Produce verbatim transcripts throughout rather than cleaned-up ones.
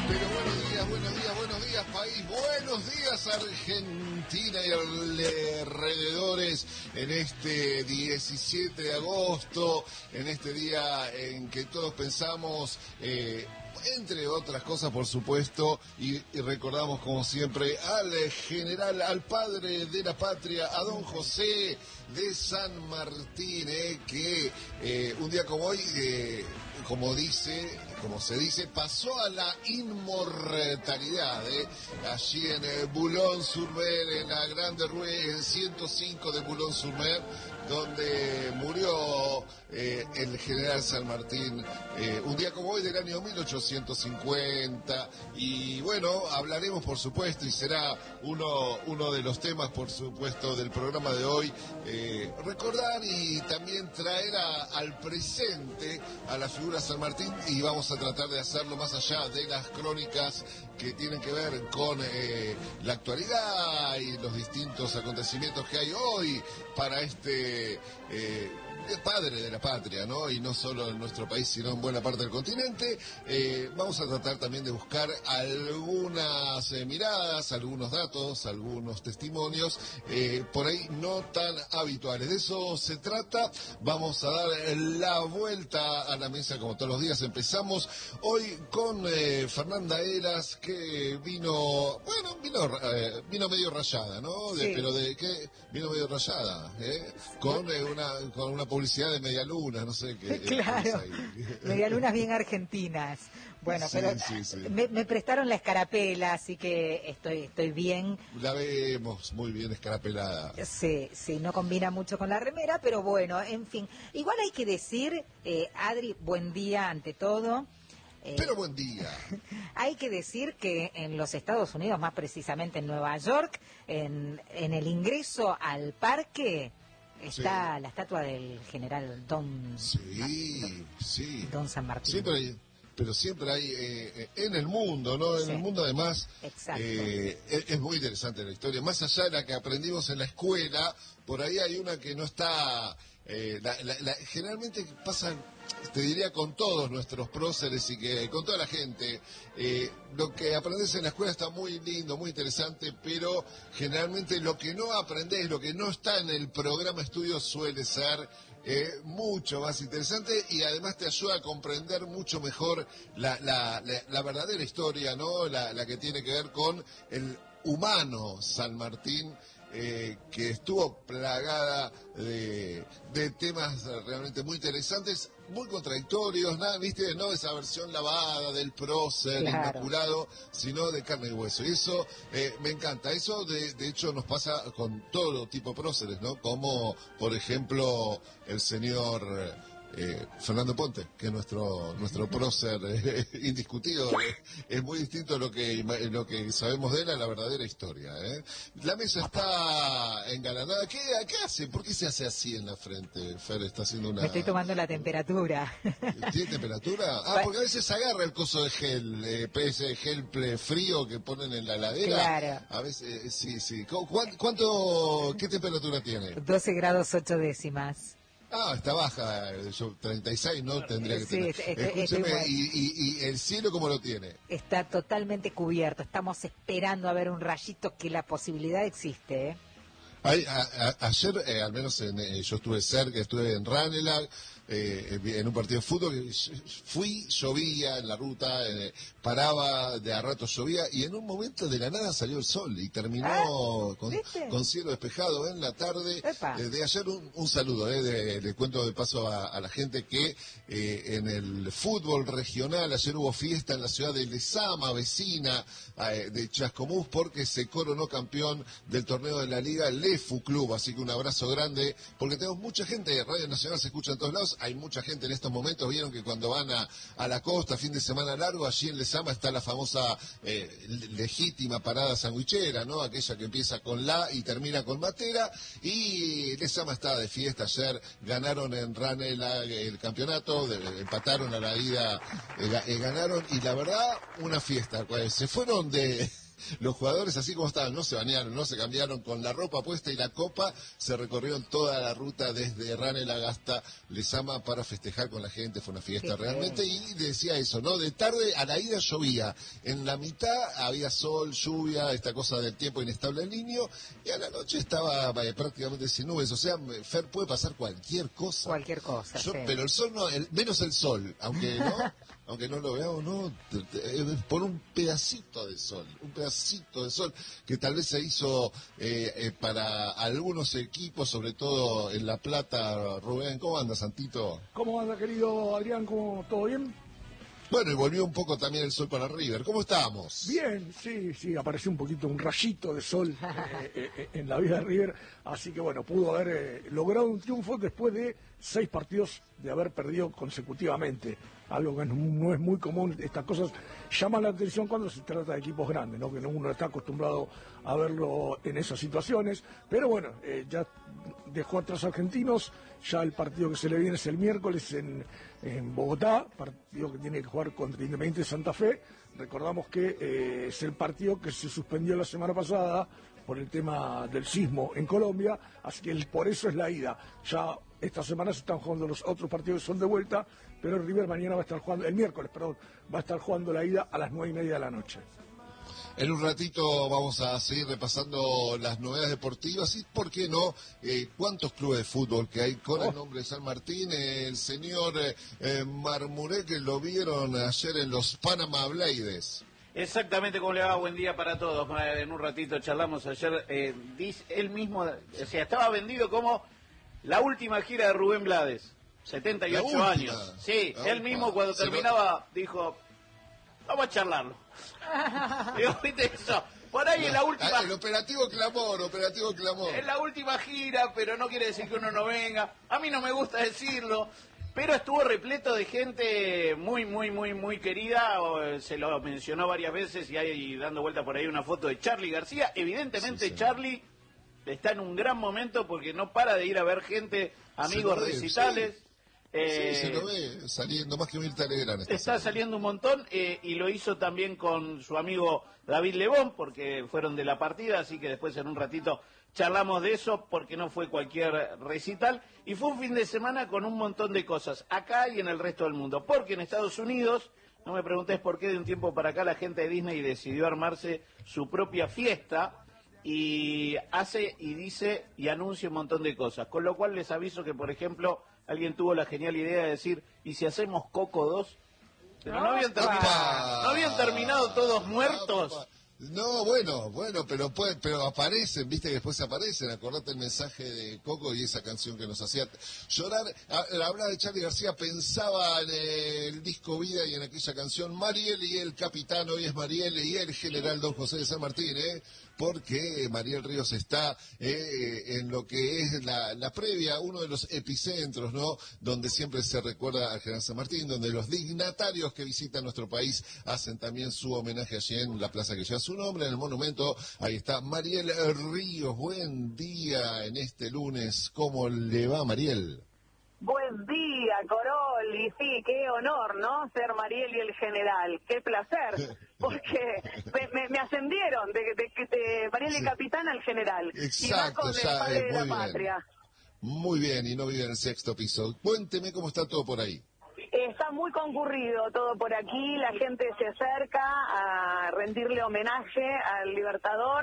Pero buenos días, buenos días, buenos días país, buenos días Argentina y alrededores en este diecisiete de agosto, en este día en que todos pensamos, eh, entre otras cosas por supuesto, y, y recordamos como siempre al general, al padre de la patria, a don José de San Martín, eh, que eh, un día como hoy, eh, como dice... como se dice, pasó a la inmortalidad, ¿eh? Allí en eh, Boulogne-sur-Mer, en la Grande Rue, en ciento cinco de Boulogne-sur-Mer, donde murió eh, el general San Martín, eh, un día como hoy del año mil ochocientos cincuenta, y bueno, hablaremos por supuesto, y será uno, uno de los temas por supuesto del programa de hoy, eh, recordar y también traer a, al presente a la figura San Martín, y vamos a tratar de hacerlo más allá de las crónicas que tienen que ver con eh, la actualidad y los distintos acontecimientos que hay hoy para este eh, padre de la patria, ¿no? Y no solo en nuestro país, sino en buena parte del continente. Eh, vamos a tratar también de buscar algunas eh, miradas, algunos datos, algunos testimonios, eh, por ahí no tan habituales. De eso se trata. Vamos a dar la vuelta a la mesa como todos los días. Empezamos hoy con eh, Fernanda Eras, que vino, bueno, vino, eh, vino medio rayada, ¿no? De, Sí. Pero de qué vino medio rayada, ¿eh? Con eh, una con una publicidad de Medialuna, no sé qué. Claro, medialunas bien argentinas. Bueno, Sí, pero sí, sí. Me, me prestaron la escarapela, así que estoy estoy bien. La vemos muy bien escarapelada. Sí, sí, no combina mucho con la remera, pero bueno, en fin. Igual hay que decir, eh, Adri, buen día ante todo. Eh, Pero buen día. Hay que decir que en los Estados Unidos, más precisamente en Nueva York, en, en el ingreso al parque está Sí. la estatua del general Don, Sí, sí. Don San Martín. Siempre hay, pero siempre hay eh, en el mundo, ¿no? En Sí. el mundo además Exacto. eh, es, es muy interesante la historia. Más allá de la que aprendimos en la escuela, por ahí hay una que no está... Eh, la, la, la, generalmente pasan, te diría, con todos nuestros próceres y que con toda la gente, eh, lo que aprendes en la escuela está muy lindo, muy interesante, pero generalmente lo que no aprendes, lo que no está en el programa estudio suele ser eh, mucho más interesante, y además te ayuda a comprender mucho mejor la, la, la, la verdadera historia, ¿no? La, la que tiene que ver con el humano San Martín, Eh, que estuvo plagada de, de temas realmente muy interesantes, muy contradictorios, nada, viste, no esa versión lavada del prócer, Claro. inmaculado, sino de carne y hueso. Y eso eh, me encanta. Eso de, de hecho nos pasa con todo tipo de próceres, ¿no? Como por ejemplo el señor Eh, Fernando Ponte, que es nuestro nuestro prócer eh, indiscutido, eh, es muy distinto a lo que lo que sabemos de él a la verdadera historia, ¿eh? La mesa está engalanada. ¿Qué, ¿Qué hace? ¿Por qué se hace así en la frente? Fer está haciendo una... Me estoy tomando la temperatura. ¿Tiene temperatura? Ah, porque a veces agarra el coso de gel, eh, ese gel ple- frío que ponen en la heladera. Claro. A veces, eh, sí, sí. ¿Cu- ¿Cuánto, cuánto, qué temperatura tiene? doce grados ocho décimas. Ah, está baja, yo treinta y seis no tendría que Sí, tener. este- este- Escúcheme, este- y, y, y el cielo cómo lo tiene? Está totalmente cubierto. Estamos esperando a ver un rayito, que la posibilidad existe, ¿eh? Ay, a, a, ayer, eh, al menos en, eh, yo estuve cerca, estuve en Ranelagh, eh, en un partido de fútbol, que fui, llovía en la ruta, eh, paraba, de a rato llovía, y en un momento de la nada salió el sol y terminó Ah, con, ¿viste? con cielo despejado en la tarde. Epa. Eh, de ayer un, un saludo, eh, de, le cuento de paso a, a la gente que eh, en el fútbol regional ayer hubo fiesta en la ciudad de Lezama, vecina eh, de Chascomús, porque se coronó campeón del torneo de la Liga el Lefu Club, así que un abrazo grande, porque tenemos mucha gente, Radio Nacional se escucha en todos lados, hay mucha gente en estos momentos. Vieron que cuando van a, a la costa, fin de semana largo, allí en Lezama está la famosa eh, legítima parada sandwichera, ¿no? Aquella que empieza con la y termina con matera, y Lezama estaba de fiesta ayer, ganaron en Ranelagh el campeonato, de, empataron a la ida, eh, eh, ganaron, y la verdad, una fiesta, pues, se fueron de... Los jugadores, así como estaban, no se bañaron, no se cambiaron, con la ropa puesta y la copa, se recorrieron toda la ruta desde Ranelagh hasta Lezama para festejar con la gente. Fue una fiesta Qué realmente, bien. y decía eso, ¿no? De tarde a la ida llovía, en la mitad había sol, lluvia, esta cosa del tiempo inestable del niño, y a la noche estaba eh, prácticamente sin nubes. O sea, Fer, puede pasar cualquier cosa. Cualquier cosa, Yo, sí. pero el sol no, el, menos el sol, aunque no, aunque no lo veamos, no, te- te- eh, por un pedacito de sol, un pedacito de sol que tal vez se hizo eh, eh, para algunos equipos, sobre todo en La Plata. Rubén, ¿cómo anda, Santito? ¿Cómo anda, querido Adrián? ¿Cómo, ¿Todo bien? Bueno, y volvió un poco también el sol para River. ¿Cómo estamos? Bien, sí, sí, apareció un poquito, un rayito de sol eh, eh, eh, en la vida de River, así que bueno, pudo haber eh, logrado un triunfo después de seis partidos de haber perdido consecutivamente, algo que no, no es muy común. Estas cosas llaman la atención cuando se trata de equipos grandes, ¿no? Que no- uno está acostumbrado a verlo en esas situaciones, pero bueno, eh, ya dejó atrás a Argentinos, ya el partido que se le viene es el miércoles en, en Bogotá, partido que tiene que jugar contra Independiente de Santa Fe. Recordamos que eh, es el partido que se suspendió la semana pasada por el tema del sismo en Colombia, así que el- por eso es la ida. Ya esta semana se están jugando los otros partidos que son de vuelta, pero River mañana va a estar jugando, el miércoles, perdón, va a estar jugando la ida a las nueve y media de la noche. En un ratito vamos a seguir repasando las novedades deportivas y, ¿por qué no?, eh, cuántos clubes de fútbol que hay con el nombre de San Martín. Eh, el señor eh, eh, Marmuré, que lo vieron ayer en los Panama Blades. Exactamente, ¿cómo le va? Buen día para todos. Eh, En un ratito charlamos ayer. Eh, dice, él mismo, o sea, estaba vendido como la última gira de Rubén Blades. setenta y ocho La última. años. Sí, La él última. mismo cuando Se lo- terminaba dijo, vamos a charlarlo. Digo, ¿viste eso? Por ahí es la última... Ah, el operativo clamor, operativo clamor. Es la última gira, pero no quiere decir que uno no venga. A mí no me gusta decirlo, pero estuvo repleto de gente muy, muy, muy, muy querida. O, se lo mencionó varias veces y hay dando vuelta por ahí una foto de Charly García. Evidentemente, Sí, sí. Charly está en un gran momento porque no para de ir a ver gente, amigos, Se lo ve, recitales. sí. Eh, Sí, se lo ve saliendo más que Mirta Legrand. esta Está semana. saliendo un montón eh, y lo hizo también con su amigo David Lebón, porque fueron de la partida, así que después en un ratito charlamos de eso, porque no fue cualquier recital. Y fue un fin de semana con un montón de cosas, acá y en el resto del mundo. Porque en Estados Unidos, no me preguntes por qué de un tiempo para acá la gente de Disney decidió armarse su propia fiesta y hace y dice y anuncia un montón de cosas. Con lo cual les aviso que, por ejemplo, alguien tuvo la genial idea de decir, ¿y si hacemos Coco dos? Pero no habían terminado, ¡Apa! no habían terminado todos muertos. ¡Apa! No, bueno, bueno, pero puede, pero aparecen, viste que después aparecen. Acordate el mensaje de Coco y esa canción que nos hacía llorar. A- Hablar de Charly García, pensaba en el disco Vida y en aquella canción Mariel y el capitán. Hoy es Mariel y el general Don José de San Martín, ¿eh? Porque Mariel Ríos está eh, en lo que es la, la previa, uno de los epicentros, ¿no? Donde siempre se recuerda al general San Martín, donde los dignatarios que visitan nuestro país hacen también su homenaje allí en la plaza que lleva su nombre, en el monumento. Ahí está Mariel Ríos. Buen día en este lunes. ¿Cómo le va, Mariel? Buen día, Corol, y sí, qué honor, ¿no? Ser Mariel y el general, qué placer, porque me, me- me ascendieron de, de, de Mariel y Sí. capitán al general, y va Exacto, con el ya, padre eh, de la muy bien. patria. Muy bien, y no vive en el sexto piso. Cuénteme cómo está todo por ahí. Está muy concurrido todo por aquí, la gente se acerca a rendirle homenaje al Libertador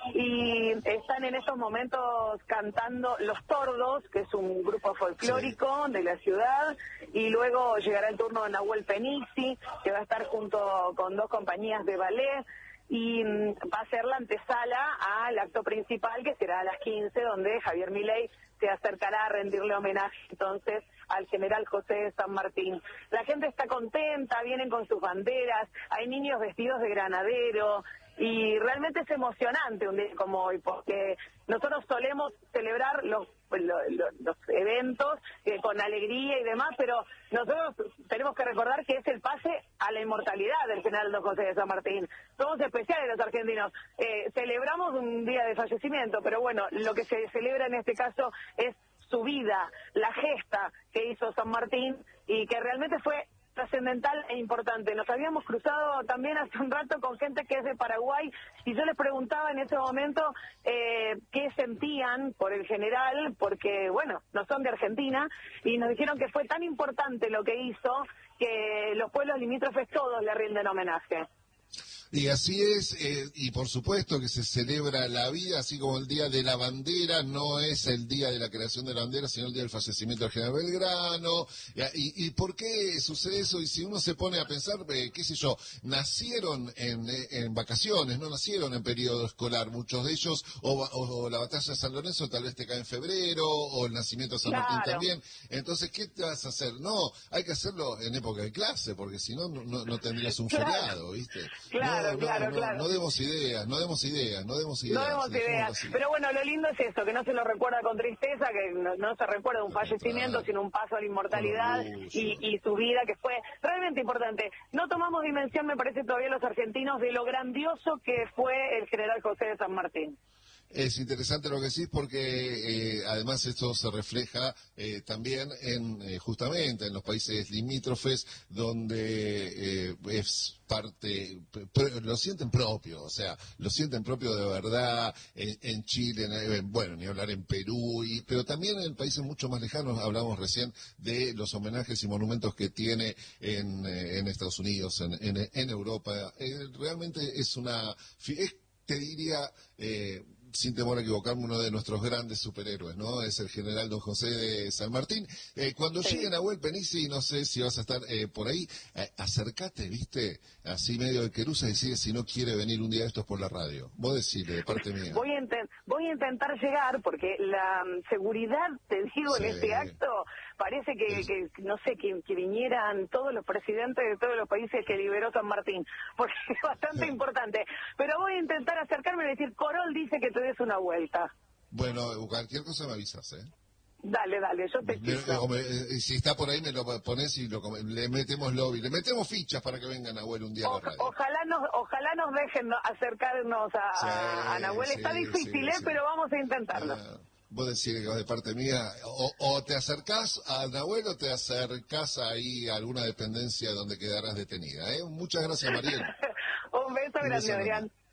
y están en estos momentos cantando Los Tordos, que es un grupo folclórico de la ciudad, y luego llegará el turno de Nahuel Penisi, que va a estar junto con dos compañías de ballet, y mm, va a ser la antesala al acto principal, que será a las quince, donde Javier Milei se acercará a rendirle homenaje entonces al general José de San Martín. La gente está contenta, vienen con sus banderas, hay niños vestidos de granadero, y realmente es emocionante un día como hoy, porque nosotros solemos celebrar los lo- lo- los eventos eh, con alegría y demás, pero nosotros tenemos que recordar que es el pase a la inmortalidad del general Don José de San Martín. Somos especiales los argentinos, eh, celebramos un día de fallecimiento, pero bueno, lo que se celebra en este caso es su vida, la gesta que hizo San Martín y que realmente fue trascendental e importante. Nos habíamos cruzado también hace un rato con gente que es de Paraguay y yo les preguntaba en ese momento eh, qué sentían por el general, porque, bueno, no son de Argentina, y nos dijeron que fue tan importante lo que hizo que los pueblos limítrofes todos le rinden homenaje. Y así es, eh, y por supuesto que se celebra la vida, así como el Día de la Bandera, no es el día de la creación de la bandera, sino el día del fallecimiento del general Belgrano. ¿Y, y por qué sucede eso? Y si uno se pone a pensar, eh, qué sé yo, nacieron en, en vacaciones, no nacieron en periodo escolar, muchos de ellos, o, o, o la batalla de San Lorenzo tal vez te cae en febrero, o el nacimiento de San Claro. Martín también. Entonces, ¿qué te vas a hacer? No, hay que hacerlo en época de clase, porque si no, no, no tendrías un Claro. feriado, ¿viste? Claro. No, no, claro, no, claro. no demos ideas, no demos ideas, no demos ideas. No demos ideas, así. pero bueno, lo lindo es eso, que no se lo recuerda con tristeza, que no, no se recuerda un fallecimiento, sino un paso a la inmortalidad y, y su vida, que fue realmente importante. No tomamos dimensión, me parece, todavía los argentinos, de lo grandioso que fue el general José de San Martín. Es interesante lo que decís porque eh, además esto se refleja eh, también en eh, justamente en los países limítrofes donde eh, es parte, pr- lo sienten propio, o sea, lo sienten propio de verdad en, en Chile, en, en, bueno, ni hablar en Perú, y, pero también en países mucho más lejanos, hablamos recién de los homenajes y monumentos que tiene en, eh, en Estados Unidos, en, en, en Europa. Eh, realmente es una, es, te diría... Eh, sin temor a equivocarme, uno de nuestros grandes superhéroes, ¿no? Es el general don José de San Martín. Eh, cuando Sí. lleguen a Nahuel Penici, no sé si vas a estar eh, por ahí, eh, acércate, ¿viste? Así medio de querusa y decide si no quiere venir un día de estos por la radio. Vos decile, de parte mía. Voy a, inten- voy a intentar llegar, porque la um, seguridad, te digo, Sí. en este acto, parece que, Es- que no sé, que, que vinieran todos los presidentes de todos los países que liberó San Martín, porque es bastante importante. Pero voy a intentar acercarme y decir, Corol dice que te des una vuelta. Bueno, cualquier cosa me avisas, ¿eh? Dale, dale, yo te Me- pido. o me- eh, si está por ahí me lo pones y lo, come- le metemos lobby, le metemos fichas para que venga Nahuel un día a la O- radio. ojalá nos ojalá nos dejen no- acercarnos a, Sí, a, a Nahuel. Está sí, difícil, sí, ¿eh? sí. Pero vamos a intentarlo. Ah, vos decís que vas de parte mía, o, o te acercás a Nahuel o te acercás ahí a alguna dependencia donde quedarás detenida, ¿eh? Muchas gracias, Mariel. Un beso Un grande, beso enorme. Adrián.